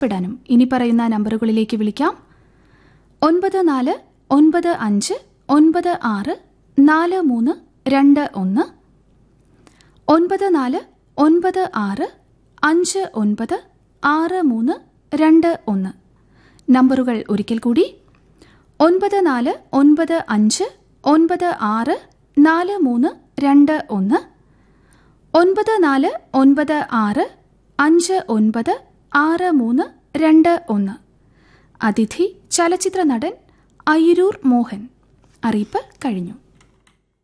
പെടാനും ഇനി പറയുന്ന നമ്പറുകളിലേക്ക് വിളിക്കാം. 9495964321 9496596321. നമ്പറുകൾ ഒരിക്കൽ കൂടി: 9495964321 9496596321. അതിഥി ചലച്ചിത്ര നടൻ അയിരൂർ മോഹൻ. അറിയിപ്പ് കഴിഞ്ഞു.